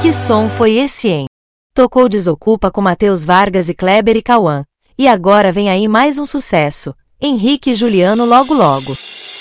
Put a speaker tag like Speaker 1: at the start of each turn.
Speaker 1: Que som foi esse, hein? Tocou Desocupa com Matheus Vargas e Kleber e Cauã. E agora vem aí mais um sucesso. Henrique e Juliano logo logo.